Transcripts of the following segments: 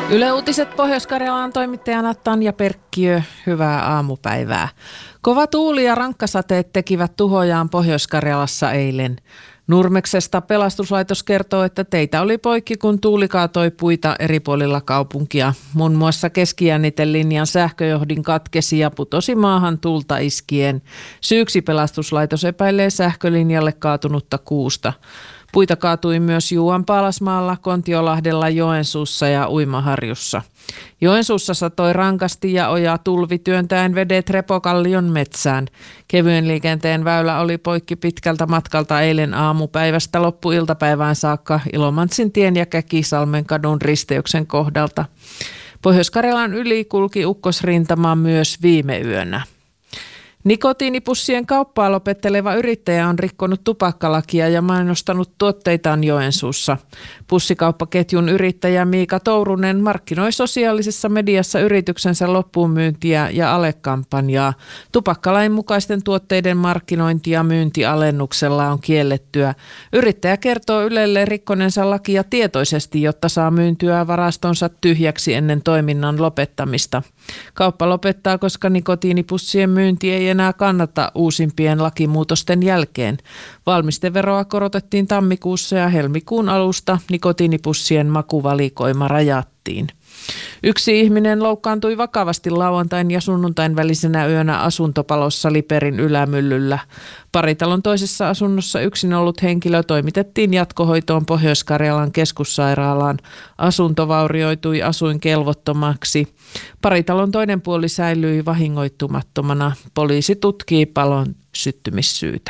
Yle Uutiset Pohjois-Karjalan toimittajana Tanja Perkkiö, hyvää aamupäivää. Kova tuuli ja rankkasateet tekivät tuhojaan Pohjois-Karjalassa eilen. Nurmeksesta pelastuslaitos kertoo, että teitä oli poikki, kun tuuli kaatoi puita eri puolilla kaupunkia. Muun muassa keskijännitelinjan sähköjohdin katkesi ja putosi maahan tuulta iskien. Syyksi pelastuslaitos epäilee sähkölinjalle kaatunutta kuusta. Puita kaatui myös Juuan-Paalasmaalla, Kontiolahdella, Joensuussa ja Uimaharjussa. Joensuussa satoi rankasti ja oja tulvi työntäen vedet Repokallion metsään. Kevyen liikenteen väylä oli poikki pitkältä matkalta eilen aamupäivästä loppuiltapäivään saakka Ilomantsin tien ja Käkisalmen kadun risteyksen kohdalta. Pohjois-Karjalan yli kulki ukkosrintama myös viime yönä. Nikotiinipussien kauppaa lopetteleva yrittäjä on rikkonut tupakkalakia ja mainostanut tuotteitaan Joensuussa. Pussikauppaketjun yrittäjä Miika Tourunen markkinoi sosiaalisessa mediassa yrityksensä loppuunmyyntiä ja alekampanjaa. Tupakkalain mukaisten tuotteiden markkinointi ja myynti alennuksella on kiellettyä. Yrittäjä kertoo Ylelle rikkoneensa lakia tietoisesti, jotta saa myyntyä varastonsa tyhjäksi ennen toiminnan lopettamista. Kauppa lopettaa, koska nikotiinipussien myynti ei enää kannata uusimpien lakimuutosten jälkeen. Valmisteveroa korotettiin tammikuussa ja helmikuun alusta nikotiinipussien makuvalikoima rajattiin. Yksi ihminen loukkaantui vakavasti lauantain ja sunnuntain välisenä yönä asuntopalossa Liperin ylämyllyllä. Paritalon toisessa asunnossa yksin ollut henkilö toimitettiin jatkohoitoon Pohjois-Karjalan keskussairaalaan. Asunto vaurioitui asuinkelvottomaksi. Paritalon toinen puoli säilyi vahingoittumattomana. Poliisi tutkii palon syttymissyytä.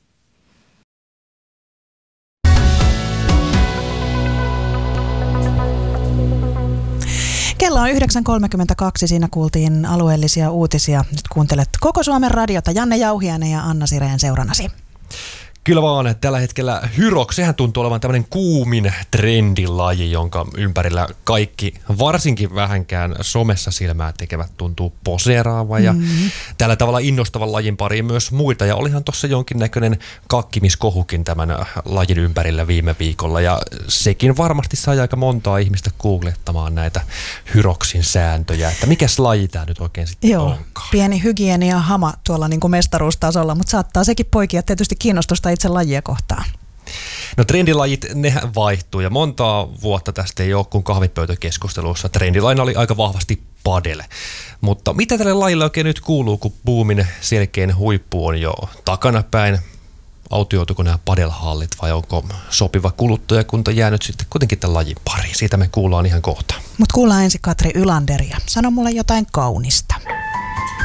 Kello on 9.32, siinä kuultiin alueellisia uutisia. Nyt kuuntelet Koko Suomen radiota, Janne Jauhiainen ja Anna Sireen seurannasi. Kyllä vaan, tällä hetkellä Hyrox, sehän tuntuu olevan tämmöinen kuumin trendilaji, jonka ympärillä kaikki, varsinkin vähänkään somessa silmää tekevät, tuntuu poseeraavan ja tällä tavalla innostavan lajin pariin myös muita. Ja olihan tuossa jonkinnäköinen kakkimiskohukin tämän lajin ympärillä viime viikolla ja sekin varmasti sai aika montaa ihmistä googlettamaan näitä Hyroxin sääntöjä, että mikäs laji tämä nyt oikein sitten onkaan. Pieni hygienia hama tuolla niin kuin mestaruustasolla, mutta saattaa sekin poikia tietysti kiinnostusta itse lajia kohtaan. No trendilajit, nehän vaihtuu ja montaa vuotta tästä ei ole kuin kahvipöytäkeskustelussa. Trendilaina oli aika vahvasti padel. Mutta mitä tälle lajille oikein nyt kuuluu, kun boomin selkein huippu on jo takanapäin? Autioituko nämä padelhallit vai onko sopiva kuluttajakunta jäänyt sitten kuitenkin tämän lajin pariin? Siitä me kuullaan ihan kohta. Mutta kuullaan ensin Katri Ylanderia. Sano mulle jotain kaunista.